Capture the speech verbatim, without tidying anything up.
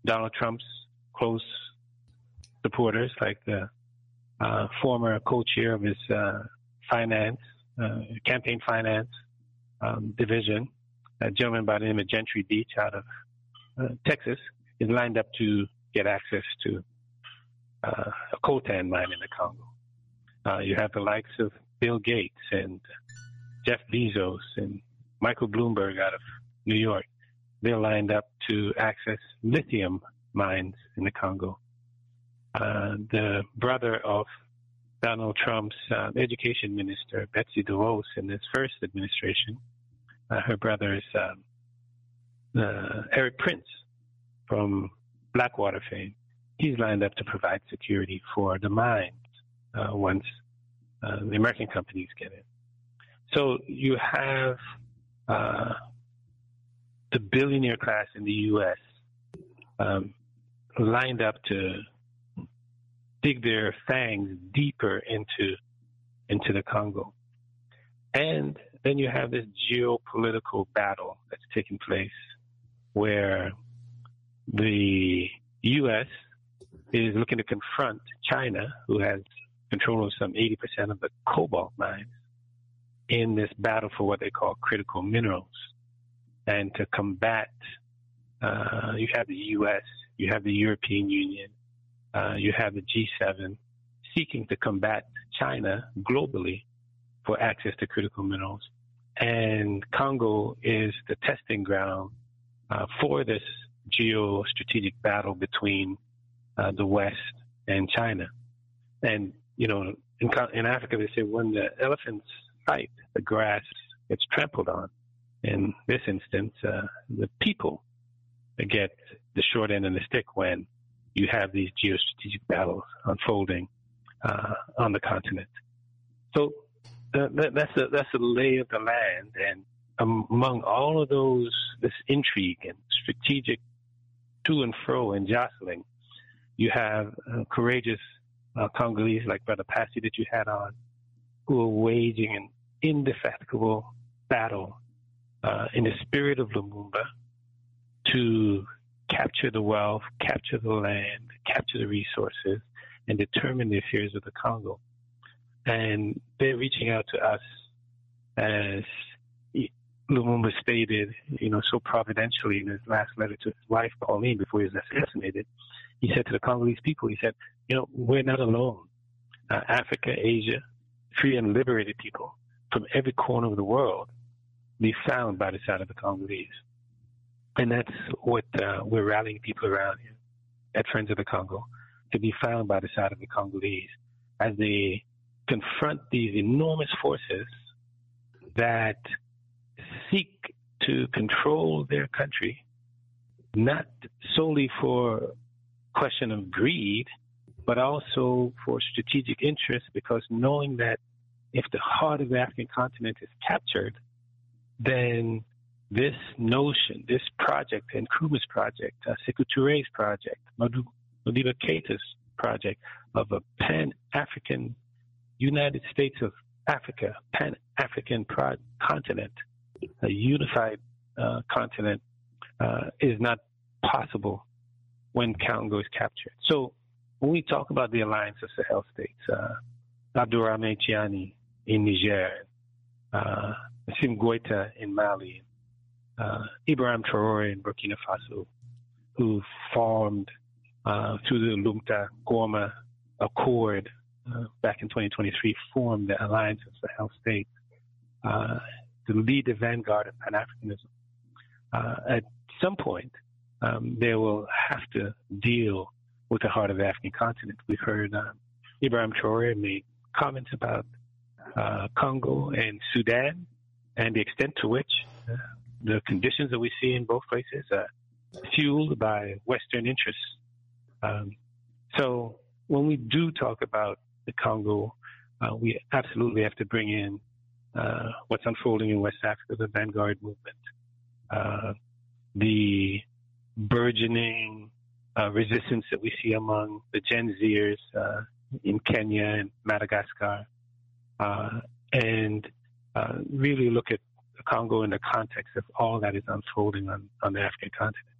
Donald Trump's close supporters, like the uh, former co-chair of his uh, finance, uh, campaign finance um, division, a gentleman by the name of Gentry Beach out of uh, Texas, is lined up to get access to uh, a coltan mine in the Congo. Uh, you have the likes of Bill Gates and Jeff Bezos and Michael Bloomberg out of New York. They're lined up to access lithium mines in the Congo. Uh, the brother of Donald Trump's uh, education minister, Betsy DeVos, in his first administration, uh, her brother is um, uh, Eric Prince from Blackwater fame. He's lined up to provide security for the mines uh, once uh, the American companies get in. So you have uh, the billionaire class in the U S um, lined up to dig their fangs deeper into into the Congo. And then you have this geopolitical battle that's taking place where the U S is looking to confront China, who has control of some eighty percent of the cobalt mines, in this battle for what they call critical minerals. And to combat, uh, you have the U S, you have the European Union, uh, you have the G seven seeking to combat China globally for access to critical minerals. And Congo is the testing ground uh, for this geostrategic battle between uh, the West and China. And, you know, in, in Africa, they say when the elephants fight, the grass gets trampled on. In this instance, uh, the people get the short end of the stick when you have these geostrategic battles unfolding uh, on the continent. So uh, that, that's the that's the lay of the land, and among all of those, this intrigue and strategic to and fro and jostling, you have uh, courageous uh, Congolese like Brother Passy that you had on, who are waging an indefatigable battle uh, in the spirit of Lumumba to capture the wealth, capture the land, capture the resources, and determine the affairs of the Congo. And they're reaching out to us, as Lumumba stated, you know, so providentially in his last letter to his wife, Pauline, before he was assassinated. He said to the Congolese people, he said, you know, we're not alone. Uh, Africa, Asia, free and liberated people from every corner of the world be found by the side of the Congolese. And that's what uh, we're rallying people around here at Friends of the Congo, to be found by the side of the Congolese as they confront these enormous forces that seek to control their country, not solely for question of greed, but also for strategic interest, because knowing that if the heart of the African continent is captured, then this notion, this project, Nkrumah's project, uh, Sékou Touré's project, Modibo Keïta's project of a pan-African United States of Africa, pan-African pro- continent, a unified uh, continent, uh, is not possible when Congo is captured. So when we talk about the alliance of Sahel states, uh, Abdourahmane Tiani in Niger, uh, Assimi Goïta in Mali, uh, Ibrahim Traoré in Burkina Faso, who formed uh, through the Lumta-Goma Accord uh, back in twenty twenty-three, formed the alliance of Sahel states uh, to lead the vanguard of Pan-Africanism. Uh, at some point, um, they will have to deal with the heart of the African continent. We've heard um, Ibrahim Traoré make comments about uh, Congo and Sudan and the extent to which uh, the conditions that we see in both places are fueled by Western interests. Um, so when we do talk about the Congo, uh, we absolutely have to bring in uh, what's unfolding in West Africa, the vanguard movement, uh, the burgeoning uh, resistance that we see among the Gen Zers uh, in Kenya and Madagascar, uh, and uh, really look at the Congo in the context of all that is unfolding on, on the African continent.